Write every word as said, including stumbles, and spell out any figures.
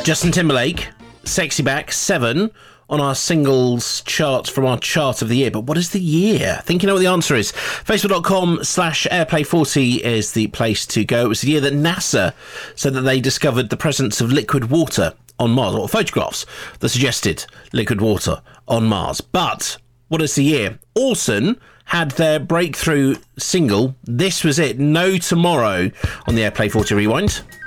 Justin Timberlake, Sexy Back, seven on our singles chart from our chart of the year. But what is the year? I think you know what the answer is. Facebook.com slash Airplay forty is the place to go. It was the year that NASA said that they discovered the presence of liquid water on Mars, or photographs that suggested liquid water on Mars. But what is the year? Orson had their breakthrough single. This was it. No Tomorrow on the Airplay forty Rewind.